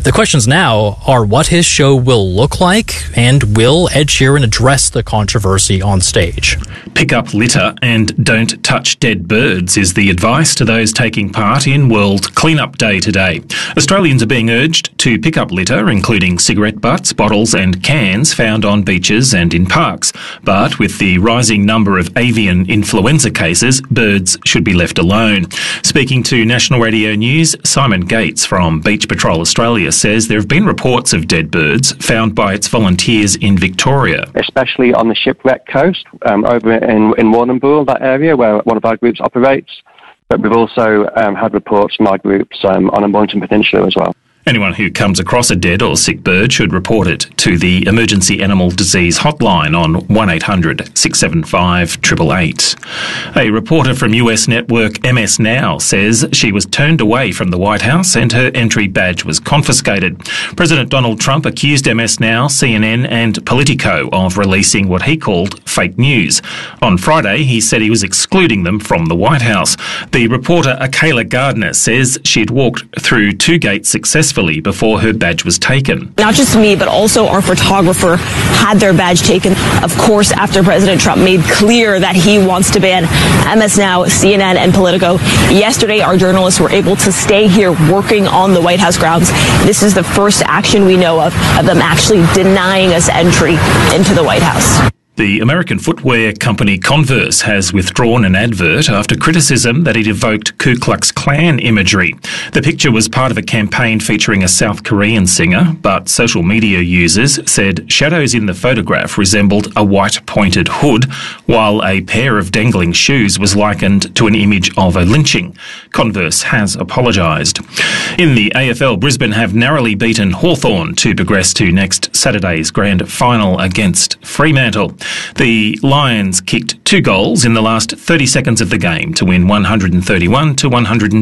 The questions now are what his show will look like, and will Ed Sheeran address the controversy on stage? Pick up litter and don't touch dead birds is the advice to those taking part in World Cleanup Day today. Australians are being urged to pick up litter, including cigarette butts, bottles and cans found on beaches and in parks. But with the rising number of avian influenza cases, birds should be left alone. Speaking to National Radio News, Simon Gates from Beach Patrol Australia says there have been reports of dead birds found by its volunteers in Victoria. Especially on the Shipwreck Coast, over in Warrnambool, that area where one of our groups operates. But we've also had reports from our groups on the Mornington Peninsula as well. Anyone who comes across a dead or sick bird should report it to the Emergency Animal Disease Hotline on 1800 675 888. A reporter from US network MS Now says she was turned away from the White House and her entry badge was confiscated. President Donald Trump accused MS Now, CNN and Politico of releasing what he called fake news. On Friday, he said he was excluding them from the White House. The reporter Akayla Gardner says she'd walked through two gates successfully before her badge was taken. Not just me, but also our photographer had their badge taken. Of course, after President Trump made clear that he wants to ban MS Now, CNN, and Politico. Yesterday, our journalists were able to stay here working on the White House grounds. This is the first action we know of them actually denying us entry into the White House. The American footwear company Converse has withdrawn an advert after criticism that it evoked Ku Klux Klan imagery. The picture was part of a campaign featuring a South Korean singer, but social media users said shadows in the photograph resembled a white pointed hood, while a pair of dangling shoes was likened to an image of a lynching. Converse has apologised. In the AFL, Brisbane have narrowly beaten Hawthorn to progress to next Saturday's grand final against Fremantle. The Lions kicked 2 goals in the last 30 seconds of the game to win 131 to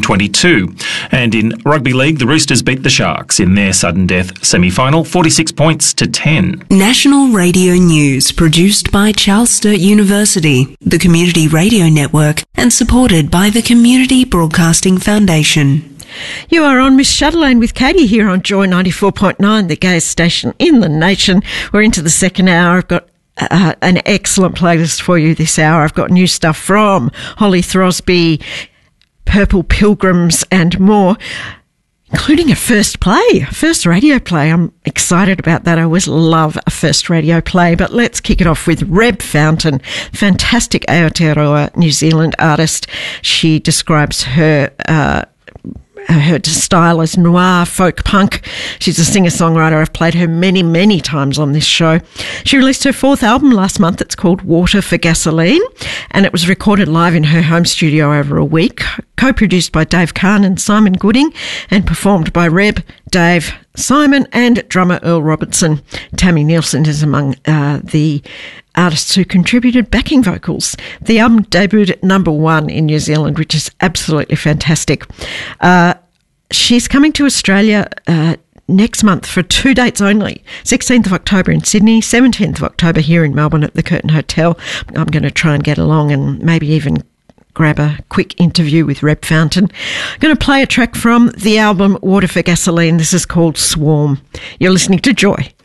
122. And in rugby league, the Roosters beat the Sharks in their sudden death semi-final, 46 points to 10. National Radio News, produced by Charles Sturt University, the Community Radio Network, and supported by the Community Broadcasting Foundation. You are on Miss Shutterlane with Katie here on Joy 94.9, the gayest station in the nation. We're into the second hour. I've got an excellent playlist for you this hour. I've got new stuff from Holly Throsby, Purple Pilgrims and more, including a first radio play. I'm excited about that. I always love a first radio play. But let's kick it off with Reb Fountain, fantastic Aotearoa New Zealand artist. She describes her style as noir folk punk. She's a singer-songwriter. I've played her many, many times on this show. She released her 4th album last month. It's called Water for Gasoline, and it was recorded live in her home studio over a week, co-produced by Dave Kahn and Simon Gooding, and performed by Reb, Dave, Simon and drummer Earl Robertson. Tammy Nielsen is among the artists who contributed backing vocals. The album debuted at number 1 in New Zealand, which is absolutely fantastic. She's coming to Australia next month for 2 dates only. 16th of October in Sydney, 17th of October here in Melbourne at the Curtin Hotel. I'm going to try and get along and maybe even grab a quick interview with Reb Fountain. I'm going to play a track from the album Water for Gasoline. This is called Swarm. You're listening to Joy.